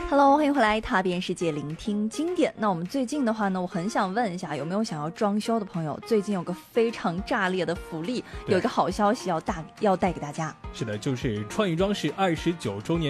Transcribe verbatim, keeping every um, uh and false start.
Hello， 欢迎回来，踏遍世界，聆听经典。那我们最近的话呢，我很想问一下，有没有想要装修的朋友？最近有个非常炸裂的福利，有一个好消息要大要带给大家。 是的，就是创意装饰二十九周年